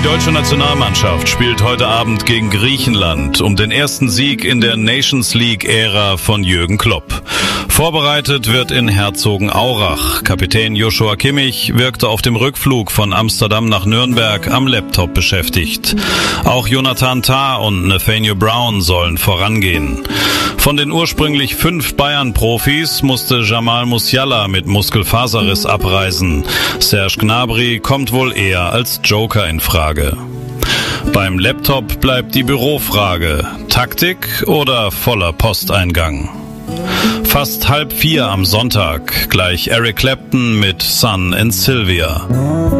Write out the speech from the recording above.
Die deutsche Nationalmannschaft spielt heute Abend gegen Griechenland um den ersten Sieg in der Nations League-Ära von Jürgen Klopp. Vorbereitet wird in Herzogenaurach. Kapitän Joshua Kimmich wirkte auf dem Rückflug von Amsterdam nach Nürnberg am Laptop beschäftigt. Auch Jonathan Tah und Nathaniel Brown sollen vorangehen. Von den ursprünglich 5 Bayern-Profis musste Jamal Musiala mit Muskelfaserriss abreisen. Serge Gnabry kommt wohl eher als Joker in Frage. Beim Laptop bleibt die Bürofrage: Taktik oder voller Posteingang? Fast 3:30 am Sonntag, gleich Eric Clapton mit Sun and Sylvia.